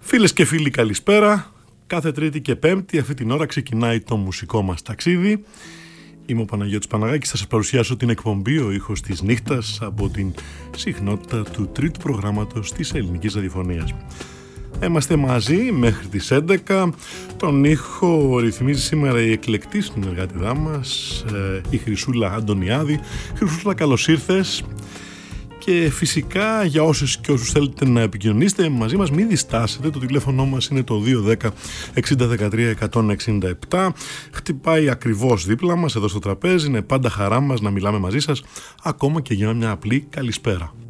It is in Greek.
Φίλες και φίλοι, καλησπέρα. Κάθε Τρίτη και Πέμπτη αυτή την ώρα ξεκινάει το μουσικό μας ταξίδι. Είμαι ο Παναγιώτης Παναγάκης, θα σας παρουσιάσω την εκπομπή «Ο ήχος της νύχτας» από την συχνότητα του τρίτου προγράμματος της ελληνικής ραδιοφωνίας. Είμαστε μαζί μέχρι τις 11. Τον ήχο ρυθμίζει σήμερα η εκλεκτή συνεργάτηδά μας, η Χρυσούλα Αντωνιάδη. Χρυσούλα, καλώς ήρθες. Και φυσικά για όσες και όσους θέλετε να επικοινωνήσετε μαζί μας, μην διστάσετε. Το τηλέφωνο μας είναι το 210 6013 167. Χτυπάει ακριβώς δίπλα μας εδώ στο τραπέζι. Είναι πάντα χαρά μας να μιλάμε μαζί σας, ακόμα και για μια απλή καλησπέρα.